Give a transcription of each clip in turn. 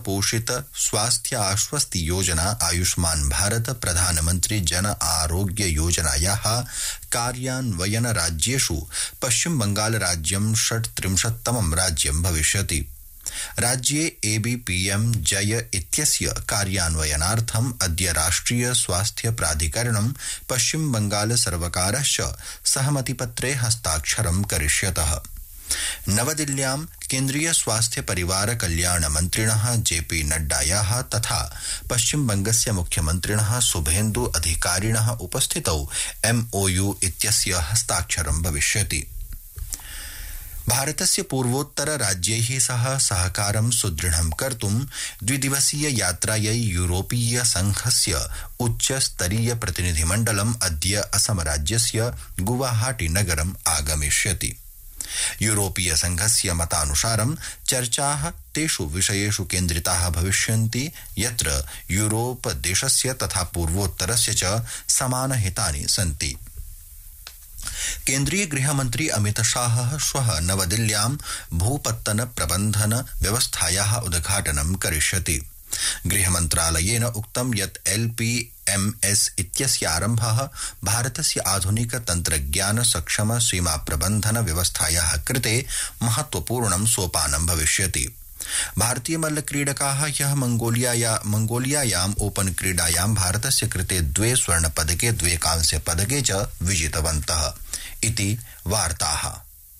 पोषित स्वास्थ्य आश्वस्ति योजना आयुष्मान भारत प्रधानमंत्री जन आरोग्य योजनायाः कार्यान्वयन राज्येषु पश्चिम बंगाल राज्यं 36तमं राज्यं भविष्यति। राज्ये एबीपीएम जय इत्यस्य कार्यान्वयनार्थम् अद्य राष्ट्रिय स्वास्थ्य प्राधिकरणं पश्चिम बंगाल सर्वकारस्य सहमतिपत्रे हस्ताक्षरं करिष्यतः। नवदिल्ल्यां केन्द्रीय स्वास्थ्य परिवार कल्याण मन्त्रिणः जेपी नड्डायाः तथा पश्चिम बंगस्य मुख्यमन्त्रिणः शुभेन्दु अधिकारिणः उपस्थितौ MOU इत्यस्य हस्ताक्षरं भविष्यति। भारतस्य पूर्वोत्तर राज्यैः सह सहकारं सुदृढं कर्तुं द्विदिवसीय यात्रायै यूरोपीय संघस्य उच्चस्तरीय प्रतिनिधिमण्डलम् अद्य असम राज्यस्य गुवाहाटी नगरम् आगमिष्यति। यूरोपीय संघस्य मतानुसारं चर्चाः तेषु विषयेषु केन्द्रिताः भविष्यन्ति यत्र यूरोप देशस्य तथा पूर्वोत्तरस्य च समानहितानि सन्ति। केन्द्रीय गृहमन्त्री अमित शाहः श्वः नवदिल्ल्यां भूपत्तन प्रबन्धन व्यवस्थायाः उद्घाटनं करिष्यति। गृहमन्त्रालयेन उक्तं यत् LPMS इत्यस्य आरम्भः भारतस्य आधुनिक तन्त्रज्ञान सक्षम सीमा प्रबन्धन व्यवस्थायाः कृते महत्वपूर्णं सोपानं भविष्यति। भारतीय मल्लक्रीडकाः ह्यः मंगोलियायाम् ओपन क्रीडायां भारतस्य कृते 2 स्वर्णपदके 2 कांस्यपदके च विजितवन्तः इति वार्ताः।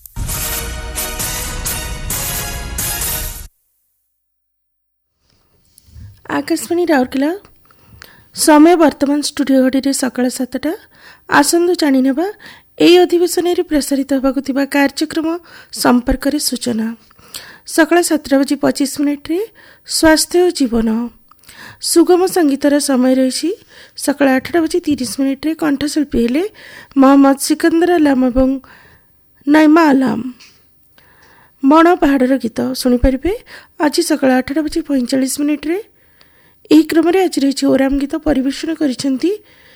आकाशवाणी राउरकेला समय वर्तमान स्टूडियो घड़ी सकाळ 7टा। आसंदु जाणी नेबा एई अधिवेशन प्रसारित होबाकु थिबा कार्यक्रम संपर्क रे सूचना। सकाळ 7:25 स्वास्थ्य और जीवन सुगम संगीतर समय रही। सकाळ 8:30 कंठशिल्पी हेले मोहम्मद सिकंदर आलाम और नईमा आलाम। बण पहाड़र गीत शुणिपारे। आज सकाळ 8:45 यह क्रम आज रही ओराम गीत परिवेषण करिसेंती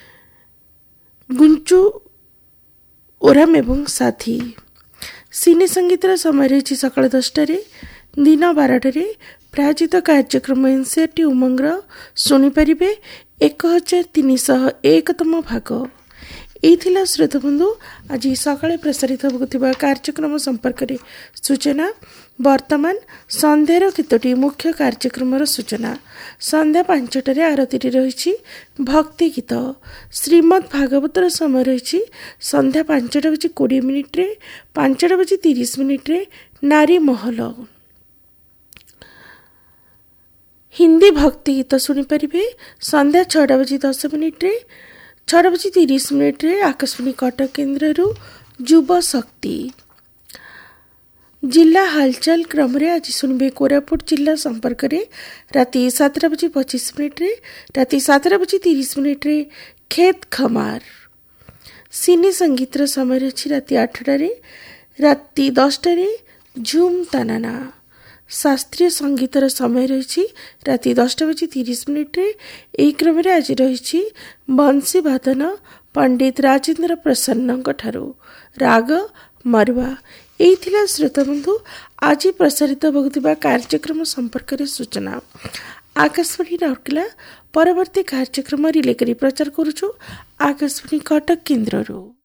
गुंचू ओराम एवं साथी। सिने संगीतर समय रही सकाळ 10टारे। दिन 12टारे प्रायोजित कार्यक्रम एनसीआरटी उमंगर शुणिपारे 1301तम भाग। यही श्रोतबंधु आज सकाळे प्रसारित होगा कार्यक्रम संपर्क में सूचना। वर्तमान संध्यार केतोटी मुख्य कार्यक्रम सूचना। संध्या 5टारे आरती रही भक्ति गीत। श्रीमद भागवतर समय रही संध्या 5:20 5:30 नारी महल। हिंदी भक्ति गीत शुणिपारे संध्या 6:10 6:30 आकाशवाणी कटक केन्द्र युव शक्ति। जिला हालचाल क्रम आज शुणबे कोरापुट जिला संपर्क में राति 7:25 राति 7:30 खेत खमार। सिने संगीतर समय रही राति 8टारे। राति 10टारे झुम तानाना। शास्त्रीय संगीतर समय रही राति 10:30 यही क्रम आज रही बंशी वादन पंडित राजेंद्र प्रसन्न राग मरवा। यही श्रोतबंधु आज प्रसारित होगा कार्यक्रम संपर्क में सूचना। आकाशवाणी राउरकेला परवर्ती कार्यक्रम रिले करी प्रचार करुछु आकाशवाणी कटक केन्द्र।